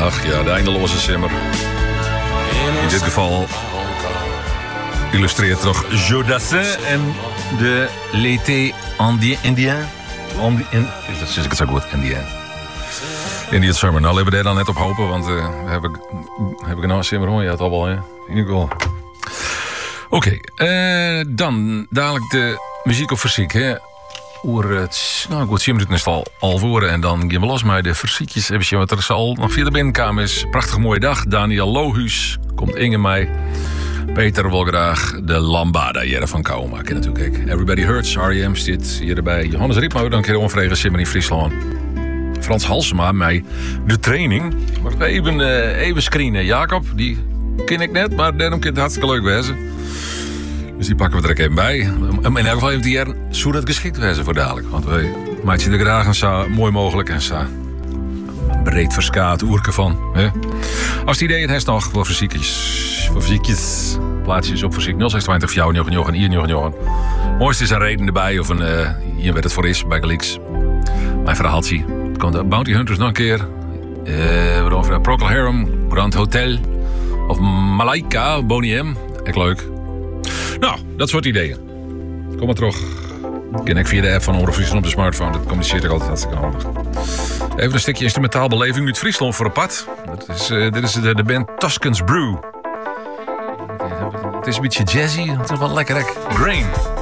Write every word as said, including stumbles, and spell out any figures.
Ach ja, de eindeloze simmer. In dit geval illustreert toch Jodassin en de L'été Indien. Indien? Indien? Is ik het zo goed? Indien. Indian Summer. Nou, laten we daar dan net op hopen, want uh, heb ik heb ik een simmer hoor. Ja, het al wel, hè? In ieder geval. Oké, okay, uh, dan dadelijk de muziek op fysiek, hè? Oer het, nou goed, tien minuten is het al, al voor en dan gaan we los met de versiekjes. Even zien wat er zal nog via de binnenkamer is. Prachtig mooie dag. Daniel Lohuus komt Inge mij. Peter wil graag de Lambada hier van Kou maken natuurlijk. Everybody Hurts, R E M zit hier erbij. Johannes Riepmo, dan keer onvregen Simmer in Friesland. Frans Halsema mij de training. Maar even, uh, even screenen. Jacob, die ken ik net, maar daarom kan het hartstikke leuk wezen. Dus die pakken we er ook even bij. In elk geval heeft die jaren zo dat geschikt wezen voor dadelijk. Want wij maken er graag een zo mooi mogelijk en zo breed verskaat oerke van. Hè? Als die idee het heeft nog voor fysiekjes, voor fysiekjes, plaatsjes op fysiek nul zes twintig voor jou, njogen, njogen, hier, njogen, njogen. Mooiste is een reden erbij of een, uh, hier werd het voor is bij Geliks. Mijn verhaaltje. Het komt de Bounty Hunters nog een keer. Uh, waarover Procol Harum, Grand Hotel of Malaika, Boniem. Echt leuk. Nou, dat soort ideeën. Kom maar terug. Ken ik via de app van Omroep Friesland op de smartphone. Dat communiceert ik altijd hartstikke handig. Even een stukje instrumentaal beleving uit Friesland voor een pad. Dat is, uh, dit is de, de band Tuscan's Brew. Het is een beetje jazzy. Het is wel lekker, hè? Grain.